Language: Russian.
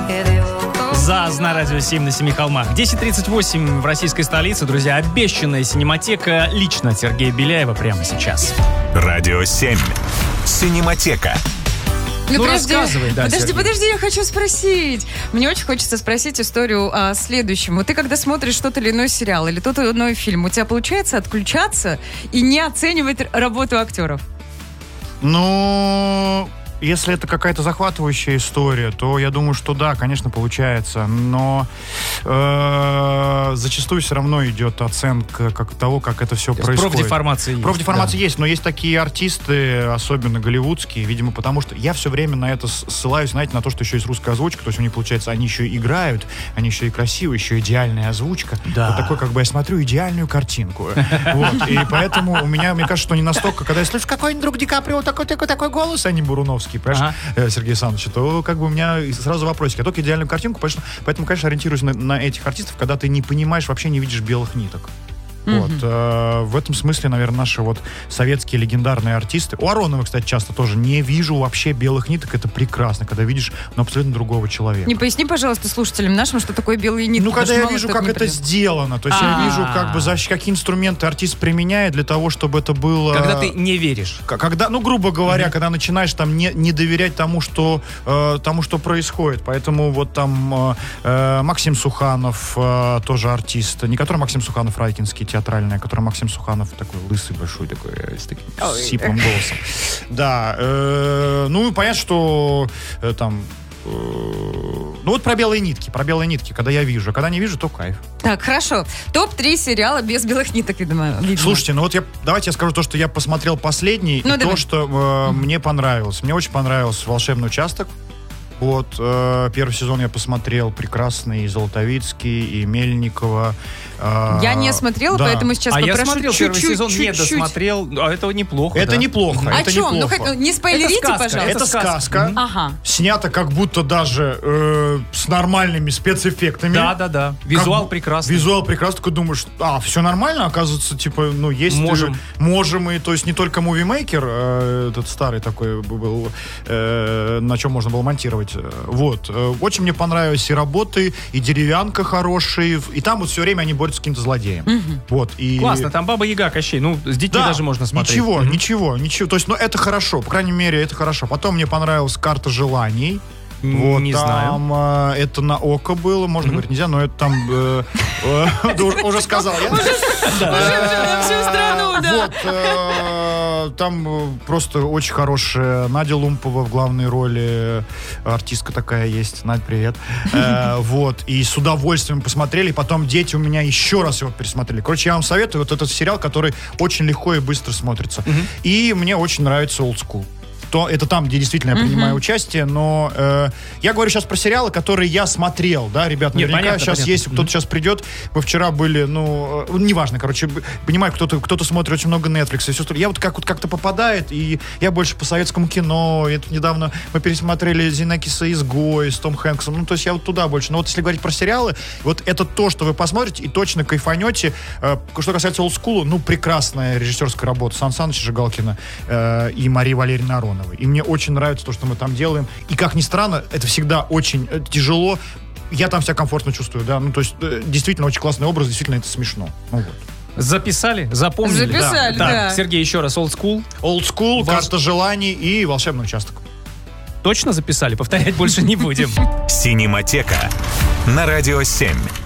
ЗАЗ на радио 7 на 7 холмах. 10:38 в российской столице. Друзья, обещанная синематека лично от Сергея Беляева прямо сейчас. Радио 7. Синематека. Рассказывай, да, Подожди, я хочу спросить. Мне очень хочется спросить историю о следующем. Вот ты, когда смотришь тот или иной сериал или тот или иной фильм, у тебя получается отключаться и не оценивать работу актеров? Ну, если это какая-то захватывающая история, то я думаю, что да, конечно, получается. Но зачастую все равно идет оценка того, как это все происходит. Профдеформация есть. Профдеформация есть, но есть такие артисты, особенно голливудские, видимо, потому что я все время на это ссылаюсь, знаете, на то, что еще есть русская озвучка, то есть у них, получается, они еще играют, они еще и красивые, еще идеальная озвучка. Да. Вот такой, как бы, я смотрю идеальную картинку. Вот, и поэтому мне кажется, что не настолько, когда я слышу, какой-нибудь друг Ди Каприо, такой голос, а не Буруновский, понимаешь, Сергей Александрович, то как бы у меня сразу вопросик. Я только идеальную картинку, поэтому, конечно, ориентируюсь на этих артистов, когда ты не понимаешь, вообще не видишь белых ниток. Вот. В этом смысле, наверное, наши вот советские легендарные артисты. У Аронова, кстати, часто тоже не вижу вообще белых ниток. Это прекрасно, когда видишь абсолютно другого человека. Не поясни, пожалуйста, слушателям нашим, что такое белые нитки. Ну, когда я вижу, как это сделано. То есть я вижу, как бы, какие инструменты артист применяет для того, чтобы это было... Когда ты не веришь. Когда, ну, грубо говоря, когда начинаешь там не доверять тому, что происходит. Поэтому вот там Максим Суханов, тоже артист. Не который Максим Суханов райкинский, театральная, который Максим Суханов такой лысый, большой, такой, с таким сиплым голосом. Да. Ну, понятно, что там... Ну, вот про белые нитки. Когда я вижу. А когда не вижу, то кайф. Так, хорошо. Топ-3 сериала без белых ниток, видимо. Слушайте, ну вот давайте я скажу то, что я посмотрел последний, и то, что мне понравилось. Мне очень понравился «Волшебный участок». Вот, первый сезон я посмотрел, прекрасный, и Золотовицкий, и Мельникова. Я не смотрела, да. Поэтому сейчас попрошу я смотрел первый сезон, не досмотрел, а это неплохо. Это неплохо. О чем? Ну, не спойлерите, пожалуйста. Это сказка. Ага. Снято как будто даже с нормальными спецэффектами. Да. Визуал прекрасный. Визуал прекрасный. Такой думаешь, все нормально, оказывается, типа, ну, есть... Можем. И, то есть, не только Movie этот старый такой был, на чем можно было монтировать. Вот. Очень мне понравились и работы, и деревянка хорошие. И там вот все время они борются с каким-то злодеем. Вот. И... Классно, там Баба Яга, Кощей. Ну, с детьми даже можно смотреть. Ничего. То есть, ну, это хорошо. По крайней мере, это хорошо. Потом мне понравилась «Карта желаний». Вот, не там, знаю. Это на ОКО было, можно говорить нельзя, но это там... Уже сказал я. Уже на всю страну, да. Вот, там просто очень хорошая Надя Лумпова в главной роли. Артистка такая есть. Надь, привет. Вот, и с удовольствием посмотрели. Потом дети у меня еще раз его пересмотрели. Короче, я вам советую вот этот сериал, который очень легко и быстро смотрится. И мне очень нравится «Old School». Это там, где действительно я принимаю участие, но я говорю сейчас про сериалы, которые я смотрел, да, ребят, наверняка сейчас есть, кто-то сейчас придет, мы вчера были, ну, неважно, короче, понимаю, кто-то смотрит очень много Netflix, и все, я вот как-то попадает, и я больше по советскому кино, и недавно мы пересмотрели Зенекиса «Изгой» с Том Хэнксом, ну, то есть я вот туда больше, но вот если говорить про сериалы, вот это то, что вы посмотрите, и точно кайфанете. Что касается «Old School», ну, прекрасная режиссерская работа Сан Саныча Жигалкина и Марии Валерьевны Ароновой. И мне очень нравится то, что мы там делаем. И, как ни странно, это всегда очень тяжело. Я там себя комфортно чувствую, да. Ну, то есть, действительно, очень классный образ, действительно, это смешно. Ну, вот. Записали? Запомнили? Записали, да. Так, Сергей, еще раз, «Old School». «Old School», «Карта желаний» и «Волшебный участок». Точно записали? Повторять больше не будем. Синематека на Радио 7.